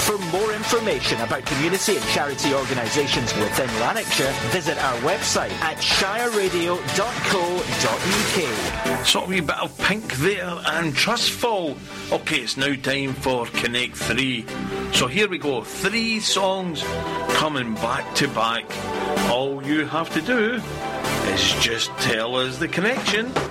For more information about community and charity organisations within Lanarkshire, visit our website at shireradio.co.uk. Sort of a wee bit of Pink there and Trustful. Okay, it's now time for Connect 3. So here we go, 3 songs coming back to back. All you have to do is just tell us the connection